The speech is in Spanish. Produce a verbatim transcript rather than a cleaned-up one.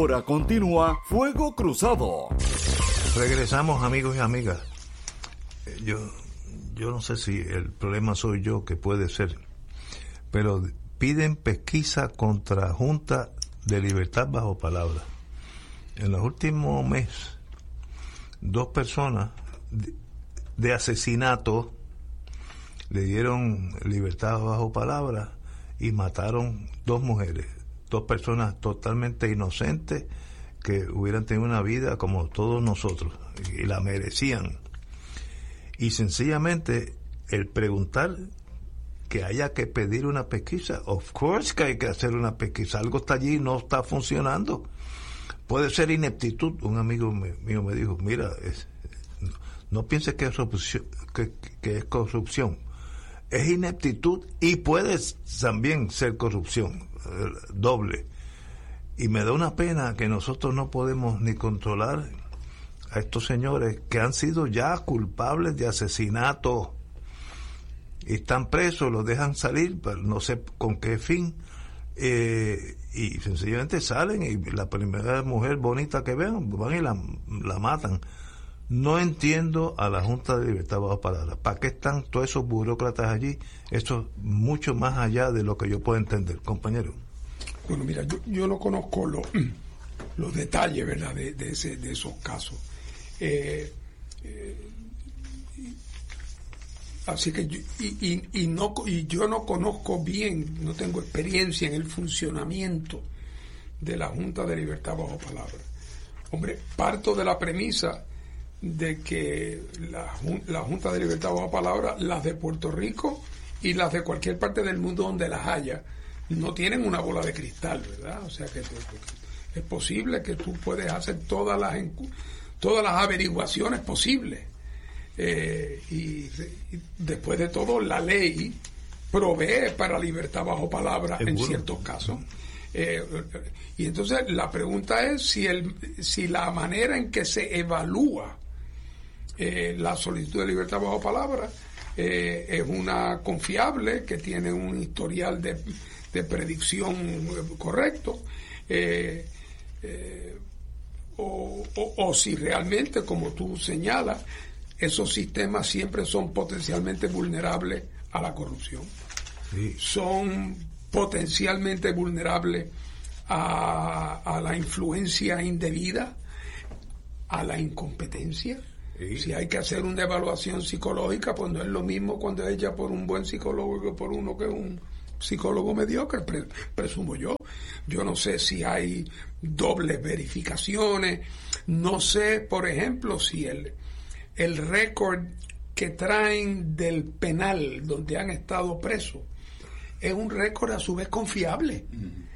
Ahora continúa Fuego Cruzado. Regresamos, amigos y amigas. Yo, yo no sé si el problema soy yo, que puede ser, pero piden pesquisa contra Junta de Libertad Bajo Palabra. En los últimos meses, dos personas de, de asesinato le dieron libertad bajo palabra y mataron dos mujeres, dos personas totalmente inocentes que hubieran tenido una vida como todos nosotros y la merecían. Y sencillamente el preguntar que haya que pedir una pesquisa, of course que hay que hacer una pesquisa, algo está allí y no está funcionando. Puede ser ineptitud. Un amigo mío me dijo, mira, es, no, no pienses que es corrupción, que, que es corrupción, es ineptitud y puede también ser corrupción, doble. Y me da una pena que nosotros no podemos ni controlar a estos señores que han sido ya culpables de asesinato y están presos, los dejan salir, pero no sé con qué fin, eh, y sencillamente salen y la primera mujer bonita que vean van y la, la matan. No entiendo a la Junta de Libertad Bajo Palabra. ¿Para qué están todos esos burócratas allí? Eso es mucho más allá de lo que yo puedo entender, compañero. Bueno, mira, yo, yo no conozco lo, los detalles, ¿verdad?, de, de, ese, de esos casos. Eh, eh, así que yo, y, y, y, no, y yo no conozco bien, no tengo experiencia en el funcionamiento de la Junta de Libertad Bajo Palabra. Hombre, parto de la premisa de que la, la Junta de Libertad Bajo Palabra, las de Puerto Rico y las de cualquier parte del mundo donde las haya, no tienen una bola de cristal, ¿verdad? O sea que te, es posible que tú puedes hacer todas las todas las averiguaciones posibles, eh, y, y después de todo la ley provee para libertad bajo palabra en ciertos casos. Eh, y entonces la pregunta es si el si la manera en que se evalúa eh, la solicitud de libertad bajo palabra eh, es una confiable, que tiene un historial de de predicción correcto, eh, eh, o, o, o si realmente, como tú señalas, esos sistemas siempre son potencialmente vulnerables a la corrupción. Sí. Son potencialmente vulnerables a, a la influencia indebida, a la incompetencia. Sí. Si hay que hacer una evaluación psicológica, pues no es lo mismo cuando es hecha por un buen psicólogo que por uno que es un psicólogo mediocre, pre, presumo yo. Yo no sé si hay dobles verificaciones, no sé, por ejemplo, si el, el récord que traen del penal donde han estado presos es un récord a su vez confiable. Mm.